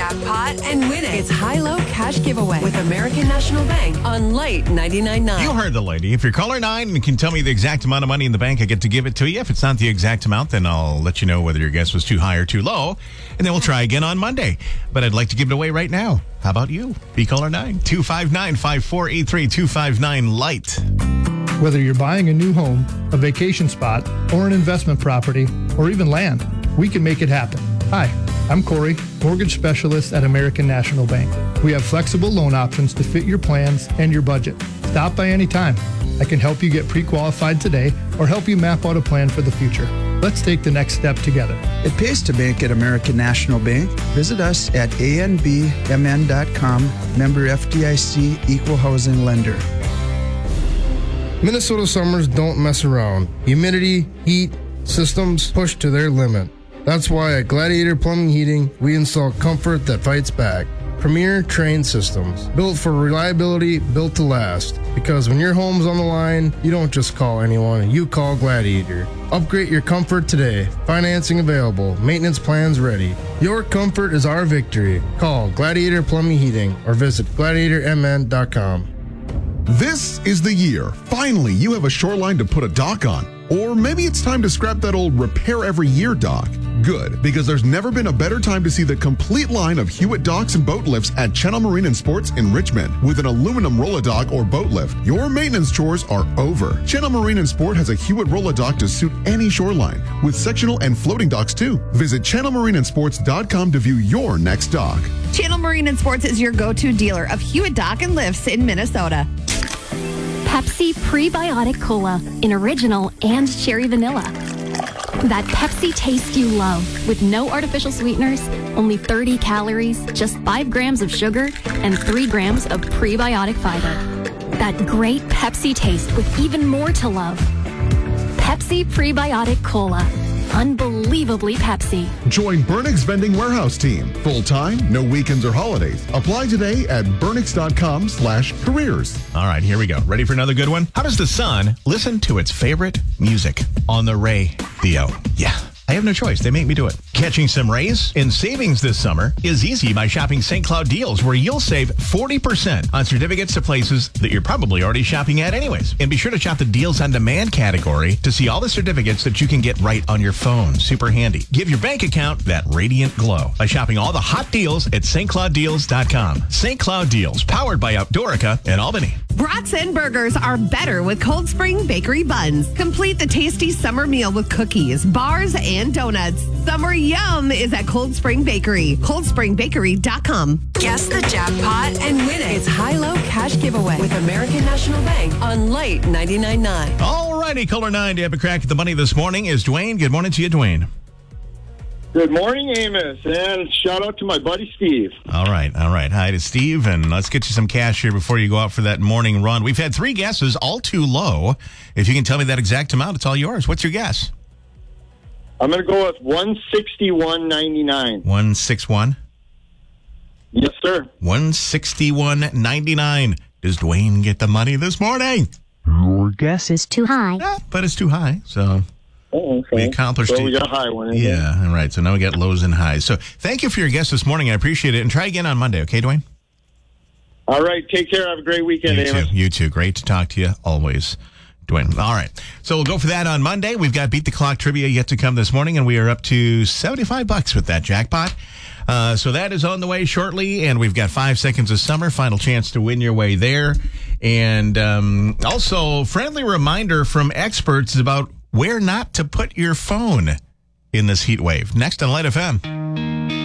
jackpot and win it. It's high-low cash giveaway with American National Bank on Light 99.9. You heard the lady. If you're caller 9 and can tell me the exact amount of money in the bank, I get to give it to you. If it's not the exact amount, then I'll let you know whether your guess was too high or too low, and then we'll try again on Monday. But I'd like to give it away right now. How about you? Be caller 9, 259-5483, 259-LIGHT. Whether you're buying a new home, a vacation spot, or an investment property, or even land, we can make it happen. Hi, I'm Corey, mortgage specialist at American National Bank. We have flexible loan options to fit your plans and your budget. Stop by anytime. I can help you get pre-qualified today or help you map out a plan for the future. Let's take the next step together. It pays to bank at American National Bank. Visit us at anbmn.com, member FDIC, equal housing lender. Minnesota summers don't mess around. Humidity, heat, systems push to their limit. That's why at Gladiator Plumbing Heating, we install comfort that fights back. Premier trained systems, built for reliability, built to last. Because when your home's on the line, you don't just call anyone, you call Gladiator. Upgrade your comfort today. Financing available. Maintenance plans ready. Your comfort is our victory. Call Gladiator Plumbing Heating or visit gladiatormn.com. This is the year. Finally, you have a shoreline to put a dock on. Or maybe it's time to scrap that old repair every year dock. Good, because there's never been a better time to see the complete line of Hewitt docks and boat lifts at Channel Marine and Sports in Richmond. With an aluminum roll-a-dock or boat lift, your maintenance chores are over. Channel Marine and Sport has a Hewitt roll-a-dock to suit any shoreline, with sectional and floating docks too. Visit channelmarineandsports.com to view your next dock. Channel Marine and Sports is your go-to dealer of Hewitt Dock and Lifts in Minnesota. Pepsi Prebiotic Cola in original and cherry vanilla. That Pepsi taste you love with no artificial sweeteners, only 30 calories, just 5 grams of sugar, and 3 grams of prebiotic fiber. That great Pepsi taste with even more to love. Pepsi Prebiotic Cola. Unbelievably Pepsi. Join Burnix Vending Warehouse Team. Full-time, no weekends or holidays. Apply today at burnix.com/careers. All right, here we go. Ready for another good one? How does the sun listen to its favorite music on the radio? Yeah. I have no choice. They make me do it. Catching some rays in savings this summer is easy by shopping St. Cloud Deals, where you'll save 40% on certificates to places that you're probably already shopping at anyways. And be sure to shop the Deals on Demand category to see all the certificates that you can get right on your phone. Super handy. Give your bank account that radiant glow by shopping all the hot deals at stclouddeals.com. St. Cloud Deals, powered by Outdoorica and Albany. Brats and burgers are better with Cold Spring Bakery buns. Complete the tasty summer meal with cookies, bars, and donuts. Summer yum is at Cold Spring Bakery. ColdSpringBakery.com. Guess the jackpot and win it. It's high-low cash giveaway with American National Bank on Light 99.9. All righty, caller 9 to have a crack at the money this morning is Dwayne. Good morning to you, Dwayne. Good morning, Amos, and shout out to my buddy Steve. All right. Hi to Steve, and let's get you some cash here before you go out for that morning run. We've had 3 guesses, all too low. If you can tell me that exact amount, it's all yours. What's your guess? I'm going to go with $161.99. 161? Yes, sir. 161.99. Does Dwayne get the money this morning? Your guess is too high. Yeah, but it's too high, so... Oh, okay. We accomplished it. So we got a high one. Yeah, all right. So now we got lows and highs. So thank you for your guest this morning. I appreciate it. And try again on Monday, okay, Dwayne? All right. Take care. Have a great weekend, Amos. You too. Great to talk to you always, Dwayne. All right. So we'll go for that on Monday. We've got Beat the Clock trivia yet to come this morning, and we are up to $75 with that jackpot. So that is on the way shortly, and we've got 5 seconds of summer. Final chance to win your way there. And also, friendly reminder from experts about where not to put your phone in this heat wave. Next on Light FM.